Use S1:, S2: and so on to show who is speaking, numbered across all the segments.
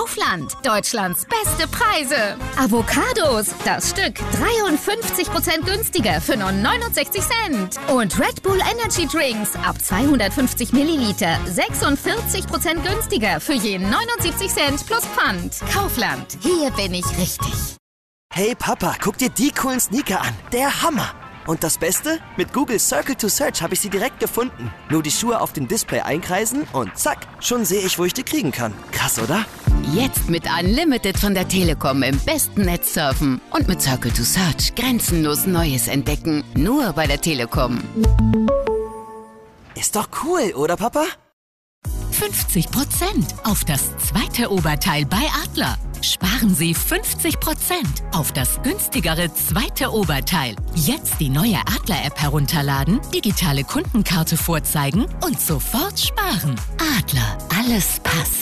S1: Kaufland. Deutschlands beste Preise. Avocados, das Stück 53% günstiger für nur 69 Cent. Und Red Bull Energy Drinks ab 250 Milliliter 46% günstiger für je 79 Cent plus Pfand. Kaufland, hier bin ich richtig.
S2: Hey Papa, guck dir die coolen Sneaker an. Der Hammer. Und das Beste? Mit Google Circle to Search habe ich sie direkt gefunden. Nur die Schuhe auf dem Display einkreisen und zack, schon sehe ich, wo ich die kriegen kann. Krass, oder?
S3: Jetzt mit Unlimited von der Telekom im besten Netz surfen. Und mit Circle to Search grenzenlos Neues entdecken. Nur bei der Telekom.
S2: Ist doch cool, oder Papa?
S4: 50% auf das zweite Oberteil bei Adler. Sparen Sie 50% auf das günstigere zweite Oberteil. Jetzt die neue Adler-App herunterladen, digitale Kundenkarte vorzeigen und sofort sparen. Adler, alles passt.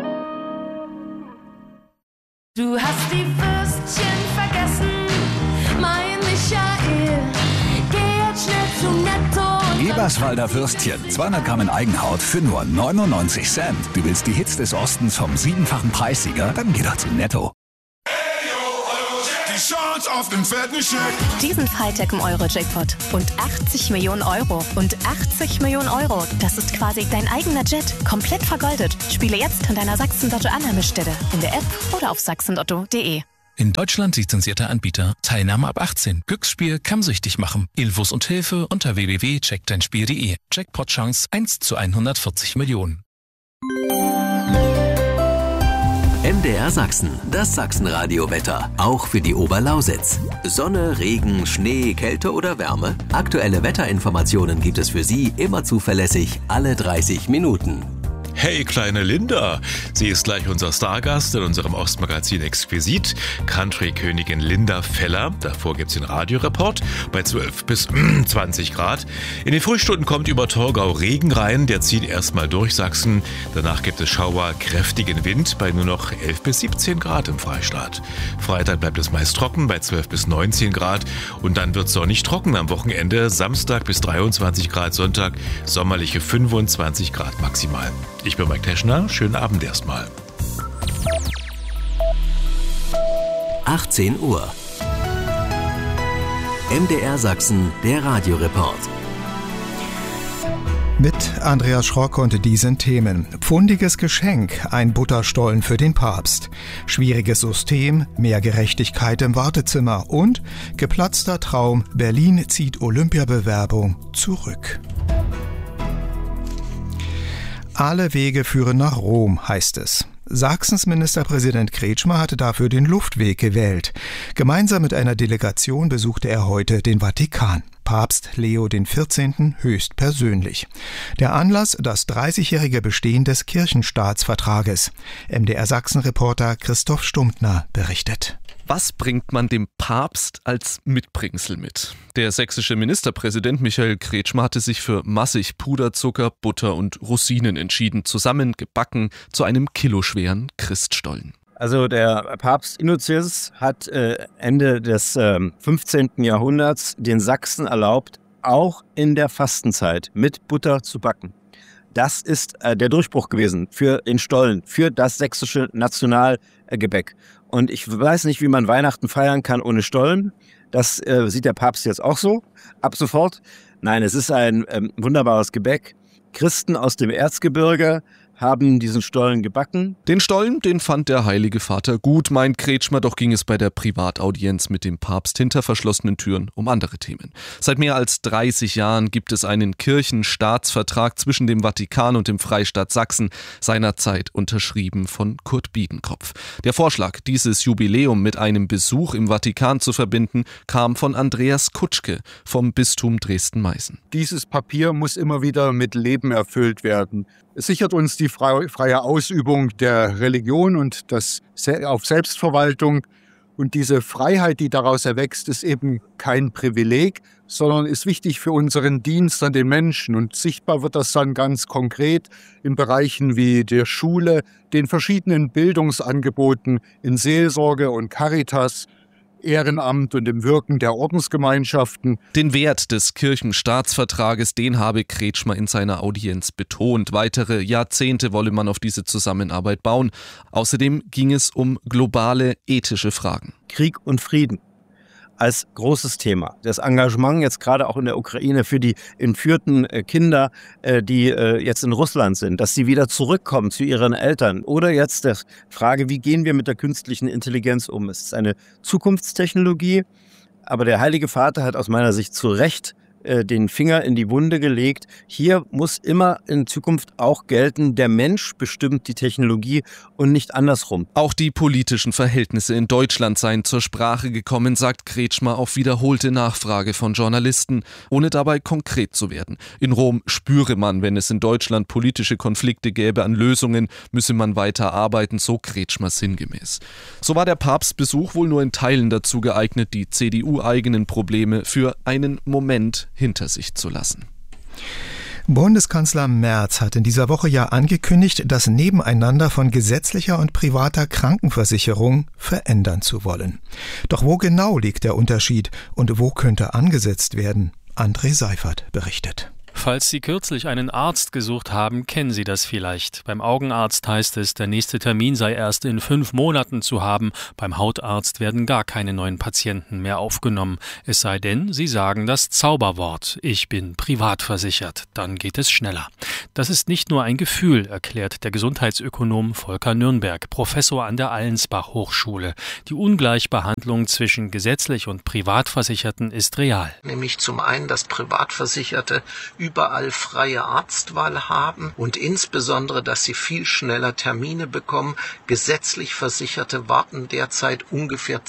S5: Du hast die Würstchen vergessen, mein Michael. Geh jetzt schnell zum Netto.
S6: Eberswalder Würstchen, 200 Gramm in Eigenhaut für nur 99 Cent. Du willst die Hits des Ostens vom 7-fachen Preissieger? Dann geh doch zu Netto.
S7: Die Chance auf den fetten Scheck.
S8: Diesen Freitag im Euro-Jackpot. Und 80 Millionen Euro. Und 80 Millionen Euro. Das ist quasi dein eigener Jet. Komplett vergoldet. Spiele jetzt an deiner Sachsen-Lotto-Annahmestelle. In der App oder auf sachsenlotto.de.
S9: In Deutschland lizenzierter Anbieter. Teilnahme ab 18. Glücksspiel kann süchtig machen. Infos und Hilfe unter www.checkdeinspiel.de. Jackpot-Chance 1 zu 140 Millionen.
S10: MDR Sachsen, das Sachsenradio-Wetter. Auch für die Oberlausitz. Sonne, Regen, Schnee, Kälte oder Wärme? Aktuelle Wetterinformationen gibt es für Sie immer zuverlässig alle 30 Minuten.
S11: Hey, kleine Linda! Sie ist gleich unser Stargast in unserem Ostmagazin Exquisit. Country-Königin Linda Feller. Davor gibt's den Radioreport bei 12 bis 20 Grad. In den Frühstunden kommt über Torgau Regen rein. Der zieht erstmal durch Sachsen. Danach gibt es Schauer, kräftigen Wind bei nur noch 11 bis 17 Grad im Freistaat. Freitag bleibt es meist trocken bei 12 bis 19 Grad. Und dann wird's sonnig trocken am Wochenende. Samstag bis 23 Grad, Sonntag sommerliche 25 Grad maximal. Ich bin Mike Teschner. Schönen Abend erstmal.
S10: 18 Uhr. MDR Sachsen, der Radioreport.
S12: Mit Andreas Schrock und diesen Themen. Pfundiges Geschenk, ein Butterstollen für den Papst. Schwieriges System, mehr Gerechtigkeit im Wartezimmer und geplatzter Traum, Berlin zieht Olympiabewerbung zurück. Alle Wege führen nach Rom, heißt es. Sachsens Ministerpräsident Kretschmer hatte dafür den Luftweg gewählt. Gemeinsam mit einer Delegation besuchte er heute den Vatikan. Papst Leo XIV. Höchstpersönlich. Der Anlass, das 30-jährige Bestehen des Kirchenstaatsvertrages. MDR Sachsen-Reporter Christoph Stumptner berichtet.
S13: Was bringt man dem Papst als Mitbringsel mit? Der sächsische Ministerpräsident Michael Kretschmer hatte sich für massig Puderzucker, Butter und Rosinen entschieden, zusammen gebacken zu einem kiloschweren Christstollen.
S14: Also der Papst Innozius hat Ende des 15. Jahrhunderts den Sachsen erlaubt, auch in der Fastenzeit mit Butter zu backen. Das ist der Durchbruch gewesen für den Stollen, für das sächsische Nationalgebäck. Und ich weiß nicht, wie man Weihnachten feiern kann ohne Stollen. Das sieht der Papst jetzt auch so, ab sofort. Nein, es ist ein wunderbares Gebäck. Christen aus dem Erzgebirge haben diesen Stollen gebacken.
S13: Den Stollen, den fand der Heilige Vater gut, meint Kretschmer, doch ging es bei der Privataudienz mit dem Papst hinter verschlossenen Türen um andere Themen. Seit mehr als 30 Jahren gibt es einen Kirchenstaatsvertrag zwischen dem Vatikan und dem Freistaat Sachsen, seinerzeit unterschrieben von Kurt Biedenkopf. Der Vorschlag, dieses Jubiläum mit einem Besuch im Vatikan zu verbinden, kam von Andreas Kutschke vom Bistum Dresden-Meißen.
S15: Dieses Papier muss immer wieder mit Leben erfüllt werden. Es sichert uns die freie Ausübung der Religion und das auf Selbstverwaltung. Und diese Freiheit, die daraus erwächst, ist eben kein Privileg, sondern ist wichtig für unseren Dienst an den Menschen. Und sichtbar wird das dann ganz konkret in Bereichen wie der Schule, den verschiedenen Bildungsangeboten in Seelsorge und Caritas, Ehrenamt und dem Wirken der Ordensgemeinschaften.
S13: Den Wert des Kirchenstaatsvertrages, den habe Kretschmer in seiner Audienz betont. Weitere Jahrzehnte wolle man auf diese Zusammenarbeit bauen. Außerdem ging es um globale ethische Fragen.
S14: Krieg und Frieden als großes Thema. Das Engagement jetzt gerade auch in der Ukraine für die entführten Kinder, die jetzt in Russland sind, dass sie wieder zurückkommen zu ihren Eltern. Oder jetzt die Frage, wie gehen wir mit der künstlichen Intelligenz um? Es ist eine Zukunftstechnologie, aber der Heilige Vater hat aus meiner Sicht zu Recht den Finger in die Wunde gelegt. Hier muss immer in Zukunft auch gelten, der Mensch bestimmt die Technologie und nicht andersrum.
S13: Auch die politischen Verhältnisse in Deutschland seien zur Sprache gekommen, sagt Kretschmer auf wiederholte Nachfrage von Journalisten, ohne dabei konkret zu werden. In Rom spüre man, wenn es in Deutschland politische Konflikte gäbe, an Lösungen müsse man weiter arbeiten, so Kretschmer sinngemäß. So war der Papstbesuch wohl nur in Teilen dazu geeignet, die CDU-eigenen Probleme für einen Moment hinter sich zu lassen.
S12: Bundeskanzler Merz hat in dieser Woche ja angekündigt, das Nebeneinander von gesetzlicher und privater Krankenversicherung verändern zu wollen. Doch wo genau liegt der Unterschied und wo könnte angesetzt werden? André Seifert berichtet.
S16: Falls Sie kürzlich einen Arzt gesucht haben, kennen Sie das vielleicht. Beim Augenarzt heißt es, der nächste Termin sei erst in 5 Monaten zu haben. Beim Hautarzt werden gar keine neuen Patienten mehr aufgenommen. Es sei denn, Sie sagen das Zauberwort: Ich bin privat versichert. Dann geht es schneller. Das ist nicht nur ein Gefühl, erklärt der Gesundheitsökonom Volker Nürnberg, Professor an der Allensbach-Hochschule. Die Ungleichbehandlung zwischen gesetzlich und Privatversicherten ist real.
S17: Nämlich zum einen, dass Privatversicherte überall freie Arztwahl haben und insbesondere, dass sie viel schneller Termine bekommen. Gesetzlich Versicherte warten derzeit ungefähr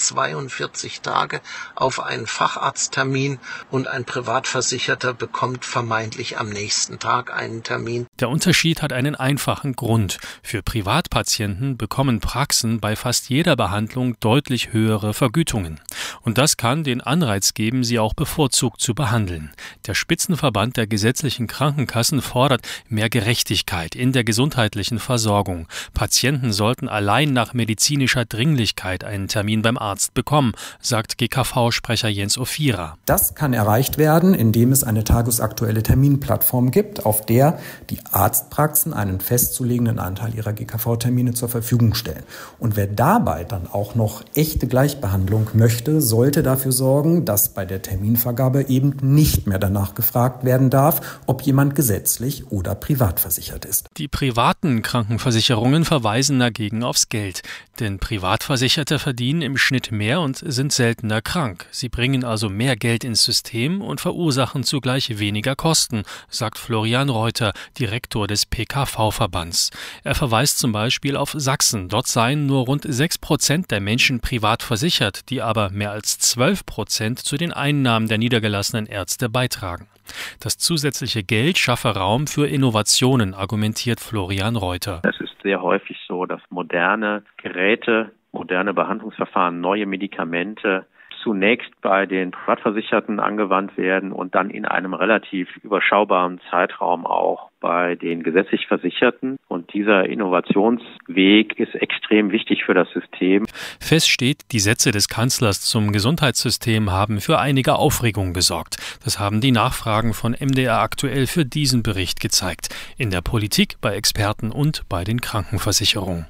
S17: 42 Tage auf einen Facharzttermin und ein Privatversicherter bekommt vermeintlich am nächsten Tag einen Termin.
S16: Der Unterschied hat einen einfachen Grund. Für Privatpatienten bekommen Praxen bei fast jeder Behandlung deutlich höhere Vergütungen. Und das kann den Anreiz geben, sie auch bevorzugt zu behandeln. Der Spitzenverband der gesetzlichen Krankenkassen fordert mehr Gerechtigkeit in der gesundheitlichen Versorgung. Patienten sollten allein nach medizinischer Dringlichkeit einen Termin beim Arzt bekommen, sagt GKV-Sprecher Jens Ophira.
S18: Das kann erreicht werden, indem es eine tagesaktuelle Terminplattform gibt, auf der die Arztpraxen einen festzulegenden Anteil ihrer GKV-Termine zur Verfügung stellen. Und wer dabei dann auch noch echte Gleichbehandlung möchte, sollte dafür sorgen, dass bei der Terminvergabe eben nicht mehr danach gefragt werden darf, ob jemand gesetzlich oder privat versichert ist.
S16: Die privaten Krankenversicherungen verweisen dagegen aufs Geld. Denn Privatversicherte verdienen im Schnitt mehr und sind seltener krank. Sie bringen also mehr Geld ins System und verursachen zugleich weniger Kosten, sagt Florian Reuter, Direktor des PKV-Verbands. Er verweist zum Beispiel auf Sachsen. Dort seien nur rund 6% der Menschen privat versichert, die aber mehr als 12% zu den Einnahmen der niedergelassenen Ärzte beitragen. Das zusätzliche Geld schaffe Raum für Innovationen, argumentiert Florian Reuter.
S19: Es ist sehr häufig so, dass moderne Geräte, moderne Behandlungsverfahren, neue Medikamente zunächst bei den Privatversicherten angewandt werden und dann in einem relativ überschaubaren Zeitraum auch bei den gesetzlich Versicherten. Und dieser Innovationsweg ist extrem wichtig für das System.
S16: Fest steht, die Sätze des Kanzlers zum Gesundheitssystem haben für einige Aufregung gesorgt. Das haben die Nachfragen von MDR aktuell für diesen Bericht gezeigt. In der Politik, bei Experten und bei den Krankenversicherungen.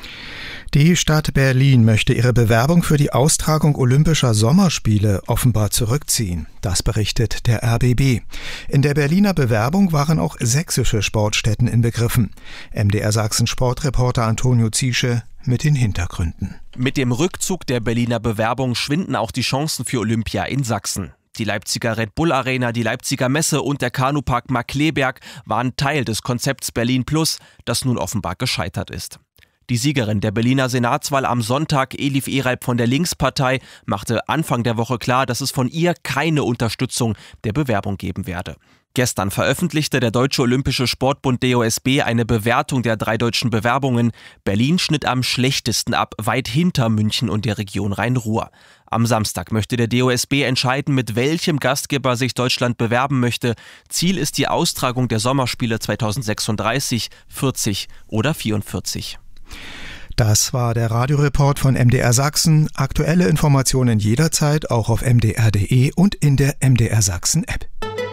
S12: Die Stadt Berlin möchte ihre Bewerbung für die Austragung Olympischer Sommerspiele offenbar zurückziehen. Das berichtet der RBB. In der Berliner Bewerbung waren auch sächsische Sportstätten inbegriffen. MDR Sachsen Sportreporter Antonio Ziesche mit den Hintergründen.
S20: Mit dem Rückzug der Berliner Bewerbung schwinden auch die Chancen für Olympia in Sachsen. Die Leipziger Red Bull Arena, die Leipziger Messe und der Kanupark Markkleeberg waren Teil des Konzepts Berlin Plus, das nun offenbar gescheitert ist. Die Siegerin der Berliner Senatswahl am Sonntag, Elif Ereib von der Linkspartei, machte Anfang der Woche klar, dass es von ihr keine Unterstützung der Bewerbung geben werde. Gestern veröffentlichte der Deutsche Olympische Sportbund DOSB eine Bewertung der 3 deutschen Bewerbungen. Berlin schnitt am schlechtesten ab, weit hinter München und der Region Rhein-Ruhr. Am Samstag möchte der DOSB entscheiden, mit welchem Gastgeber sich Deutschland bewerben möchte. Ziel ist die Austragung der Sommerspiele 2036, 40 oder 44.
S12: Das war der Radioreport von MDR Sachsen. Aktuelle Informationen jederzeit auch auf mdr.de und in der MDR Sachsen App.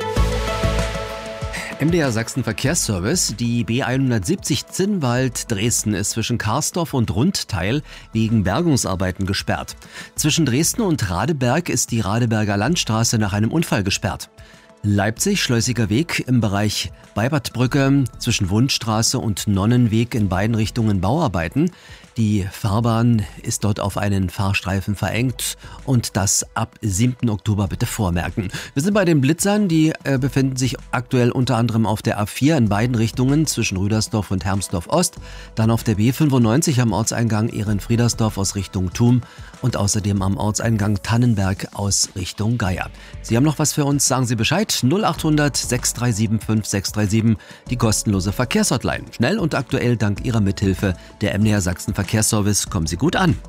S2: MDR Sachsen Verkehrsservice. Die B170 Zinnwald-Dresden ist zwischen Karsdorf und Rundteil wegen Bergungsarbeiten gesperrt. Zwischen Dresden und Radeberg ist die Radeberger Landstraße nach einem Unfall gesperrt. Leipzig, Schleusiger Weg im Bereich Beibadbrücke zwischen Wundstraße und Nonnenweg in beiden Richtungen Bauarbeiten. Die Fahrbahn ist dort auf einen Fahrstreifen verengt und das ab 7. Oktober bitte vormerken. Wir sind bei den Blitzern, die befinden sich aktuell unter anderem auf der A4 in beiden Richtungen zwischen Rüdersdorf und Hermsdorf Ost, dann auf der B95 am Ortseingang Ehrenfriedersdorf aus Richtung Thum und außerdem am Ortseingang Tannenberg aus Richtung Geier. Sie haben noch was für uns, sagen Sie Bescheid. 0800 637 5637, die kostenlose Verkehrshotline. Schnell und aktuell dank Ihrer Mithilfe der MDR Sachsen Verkehrsservice. Kommen Sie gut an.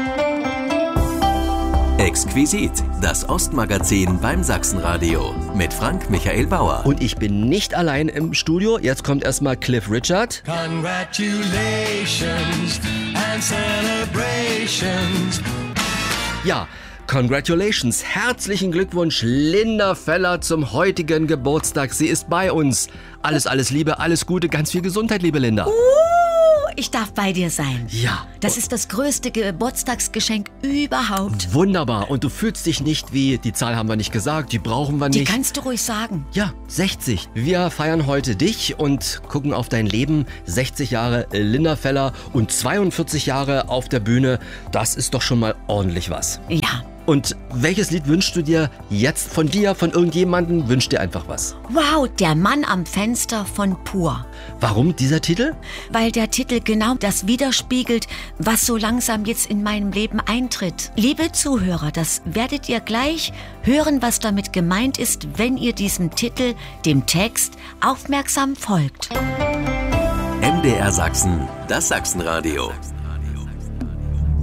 S10: Exquisit, das Ostmagazin beim Sachsenradio mit Frank Michael Bauer.
S2: Und ich bin nicht allein im Studio. Jetzt kommt erstmal Cliff Richard.
S5: Congratulations and celebrations.
S2: Ja, congratulations, herzlichen Glückwunsch, Linda Feller zum heutigen Geburtstag. Sie ist bei uns. Alles Liebe, alles Gute, ganz viel Gesundheit, liebe Linda.
S21: Ich darf bei dir sein.
S2: Ja.
S21: Das ist das größte Geburtstagsgeschenk überhaupt.
S2: Wunderbar. Und du fühlst dich nicht wie, die Zahl haben wir nicht gesagt, die brauchen wir nicht.
S21: Die kannst du ruhig sagen.
S2: Ja, 60. Wir feiern heute dich und gucken auf dein Leben. 60 Jahre Linda Feller und 42 Jahre auf der Bühne. Das ist doch schon mal ordentlich was.
S21: Ja.
S2: Und welches Lied wünschst du dir jetzt von dir, von irgendjemandem? Wünsch dir einfach was.
S21: Wow, der Mann am Fenster von Pur.
S2: Warum dieser Titel?
S21: Weil der Titel genau das widerspiegelt, was so langsam jetzt in meinem Leben eintritt. Liebe Zuhörer, das werdet ihr gleich hören, was damit gemeint ist, wenn ihr diesem Titel, dem Text, aufmerksam folgt.
S10: MDR Sachsen, das Sachsenradio.